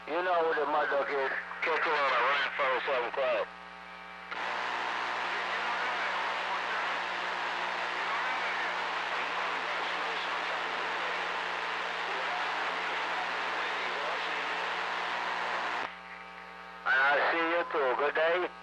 You know what the mud duck is? Catch it on around 4 7 o'clock. I see you too. Good day.